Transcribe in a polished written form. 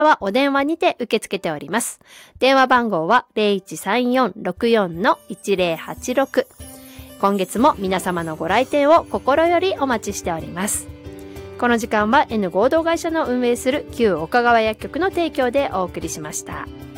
はお電話にて受け付けております。電話番号は 0134-64-1086。今月も皆様のご来店を心よりお待ちしております。この時間は N 合同会社の運営する旧岡川薬局の提供でお送りしました。